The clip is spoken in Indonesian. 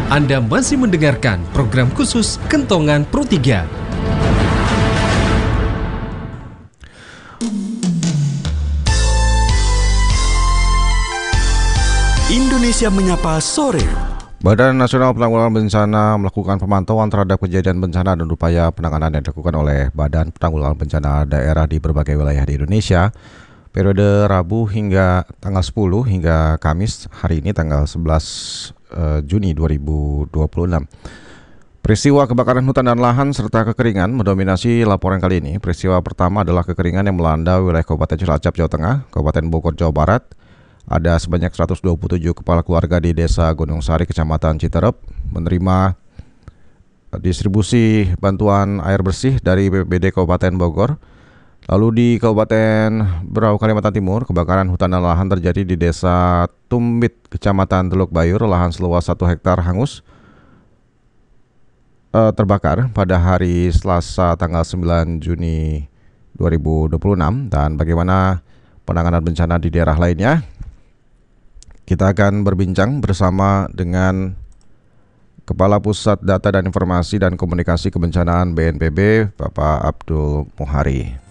Anda masih mendengarkan program khusus Kentongan Pro 3. Indonesia Menyapa Sore. Badan Nasional Penanggulangan Bencana melakukan pemantauan terhadap kejadian bencana dan upaya penanganan yang dilakukan oleh Badan Penanggulangan Bencana Daerah di berbagai wilayah di Indonesia periode Rabu hingga tanggal 10 hingga Kamis hari ini tanggal 11 Juni 2026. Peristiwa kebakaran hutan dan lahan serta kekeringan mendominasi laporan kali ini. Peristiwa pertama adalah kekeringan yang melanda wilayah Kabupaten Cilacap, Jawa Tengah, Kabupaten Bogor, Jawa Barat. Ada sebanyak 127 kepala keluarga di Desa Gunung Sari, Kecamatan Citerep, menerima distribusi bantuan air bersih dari BPBD Kabupaten Bogor. Lalu di Kabupaten Berau, Kalimantan Timur, kebakaran hutan dan lahan terjadi di Desa Tumbit, Kecamatan Teluk Bayur. Lahan seluas 1 hektar hangus terbakar pada hari Selasa tanggal 9 Juni 2026. Dan bagaimana penanganan bencana di daerah lainnya? Kita akan berbincang bersama dengan Kepala Pusat Data dan Informasi dan Komunikasi Kebencanaan BNPB, Bapak Abdul Muhari.